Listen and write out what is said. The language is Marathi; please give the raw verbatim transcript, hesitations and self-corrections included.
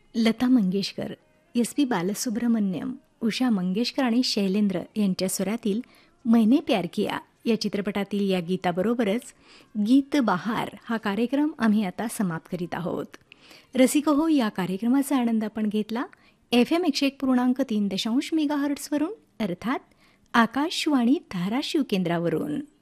लता मंगेशकर, एस पी बालसुब्रमण्यम, उषा मंगेशकर आणि शैलेंद्र यांच्या स्वरातील मैंने प्यार किया या चित्रपटातील या गीताबरोबरच गीत बहार हा कार्यक्रम आम्ही आता समाप्त करीत आहोत. रसिक हो, या कार्यक्रमाचा आनंद आपण घेतला एफ एम एकशे एक पूर्णांक तीन दशांश मेगा हर्ट्सवरून, अर्थात आकाशवाणी धाराशिव केंद्रावरून.